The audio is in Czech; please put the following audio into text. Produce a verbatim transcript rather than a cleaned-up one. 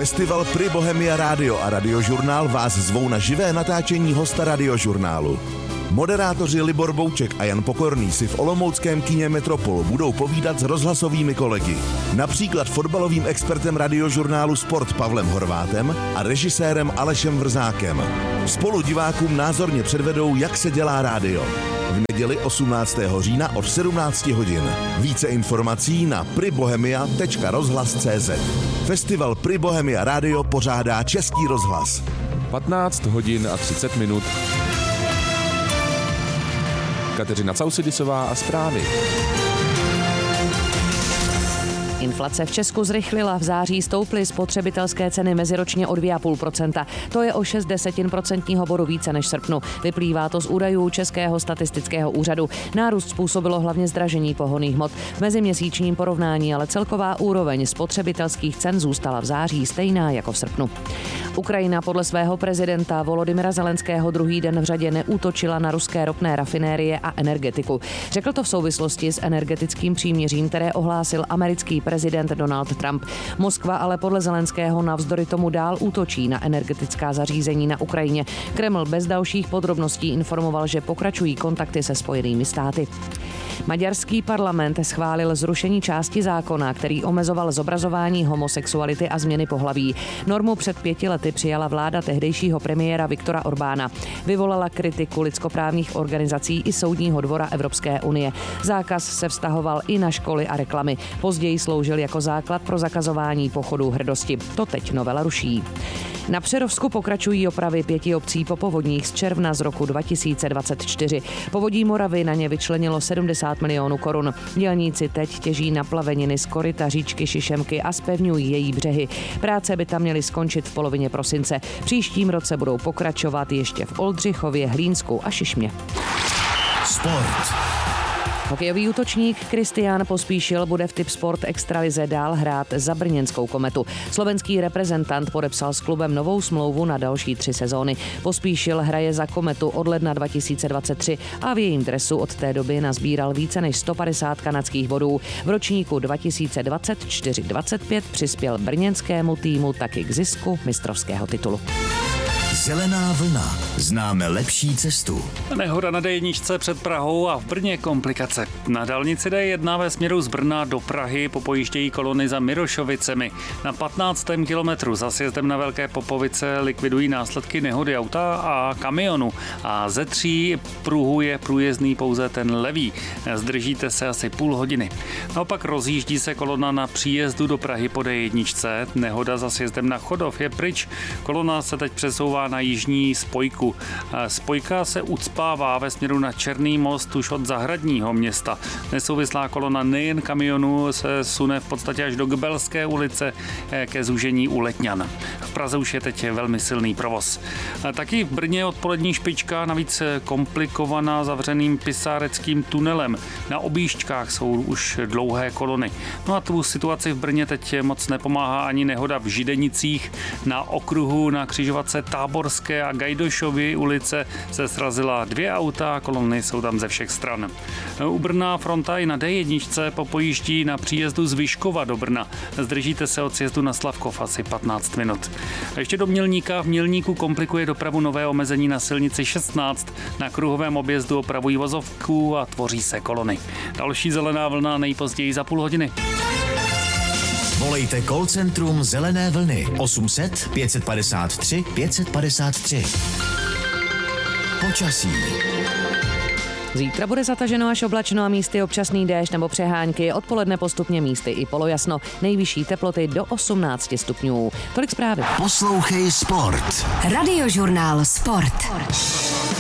Festival Prix Bohemia Radio a Radiožurnál vás zvou na živé natáčení hosta Radiožurnálu. Moderátoři Libor Bouček a Jan Pokorný si v olomouckém kině Metropol budou povídat s rozhlasovými kolegy. Například fotbalovým expertem Radiožurnálu Sport Pavlem Horvátem a režisérem Alešem Vrzákem. Spolu divákům názorně předvedou, jak se dělá rádio. V neděli osmnáctého října od sedmnáct hodin. Více informací na pribohemia tečka rozhlas tečka cé zet. Festival Prix Bohemia Radio pořádá Český rozhlas. patnáct hodin a třicet minut. Kateřina Causidisová a zprávy. Inflace v Česku zrychlila, v září stouply spotřebitelské ceny meziročně o dvě celá pět procenta. To je o šest desetin procentního bodu více než v srpnu. Vyplývá to z údajů Českého statistického úřadu. Nárůst způsobilo hlavně zdražení pohonných hmot. V meziměsíčním porovnání ale celková úroveň spotřebitelských cen zůstala v září stejná jako v srpnu. Ukrajina podle svého prezidenta Volodymyra Zelenského druhý den v řadě neútočila na ruské ropné rafinérie a energetiku. Řekl to v souvislosti s energetickým příměřím, které ohlásil americký prezident Donald Trump. Moskva ale podle Zelenského navzdory tomu dál útočí na energetická zařízení na Ukrajině. Kreml bez dalších podrobností informoval, že pokračují kontakty se Spojenými státy. Maďarský parlament schválil zrušení části zákona, který omezoval zobrazování homosexuality a změny pohlaví. Normu před pěti lety přijala vláda tehdejšího premiéra Viktora Orbána. Vyvolala kritiku lidskoprávních organizací i Soudního dvora Evropské unie. Zákaz se vztahoval i na školy a reklamy. Později sloužil jako základ pro zakazování pochodů hrdosti. To teď novela ruší. Na Přerovsku pokračují opravy pěti obcí po povodních z června z roku dva tisíce dvacet čtyři. Povodí Moravy na ně vyčlenilo sedmdesát milionů korun. Dělníci teď těží naplaveniny z koryta říčky Šišemky a zpevňují její břehy. Práce by tam měly skončit v polovině prosince. Příštím roce budou pokračovat ještě v Oldřichově, Hlínsku a Šišmě. Sport. Hokejový útočník Kristián Pospíšil bude v Tipsport extralize dál hrát za brněnskou Kometu. Slovenský reprezentant podepsal s klubem novou smlouvu na další tři sezóny. Pospíšil hraje za Kometu od ledna dva tisíce dvacet tři a v jejím dresu od té doby nazbíral více než sto padesát kanadských bodů. V ročníku dva tisíce dvacet čtyři dvacet pět přispěl brněnskému týmu taky k zisku mistrovského titulu. Zelená vlna. Známe lepší cestu. Nehoda na dé jedna před Prahou a v Brně komplikace. Na dálnici dé jedna ve směru z Brna do Prahy popojíždějí kolony za Mirošovicemi. Na patnáctém kilometru za sjezdem na Velké Popovice likvidují následky nehody auta a kamionu. A ze tří pruhů je průjezdný pouze ten levý. Zdržíte se asi půl hodiny. Naopak rozjíždí se kolona na příjezdu do Prahy po dé jedna. Nehoda za sjezdem na Chodov je pryč. Kolona se teď přesouvá na jižní spojku. Spojka se ucpává ve směru na Černý most už od Zahradního města. Nesouvislá kolona nejen kamionů se sune v podstatě až do Gbelské ulice ke zúžení u Letňan. V Praze už je teď velmi silný provoz. Taky v Brně odpolední špička, navíc komplikovaná zavřeným pisáreckým tunelem. Na objížďkách jsou už dlouhé kolony. No a tu situaci v Brně teď moc nepomáhá ani nehoda v Židenicích. Na okruhu na křižovatce Táborské a Gajdošovy ulice se srazila dvě auta, kolony jsou tam ze všech stran. U Brna fronta i na dé jedna popojíždí na příjezdu z Vyškova do Brna. Zdržíte se od sjezdu na Slavkov asi patnáct minut. A ještě do Mělníka. V Mělníku komplikuje dopravu nové omezení na silnici šestnáct. Na kruhovém objezdu opravují vozovku a tvoří se kolony. Další zelená vlna nejpozději za půl hodiny. Volejte call centrum Zelené vlny osm set pět padesát tři pět padesát tři. Počasí. Zítra bude zataženo až oblačno a místy občasný déšť nebo přehánky. Odpoledne postupně místy i polojasno. Nejvyšší teploty do osmnáct stupňů. Tolik zprávy. Poslouchej Sport. Radiožurnál Sport.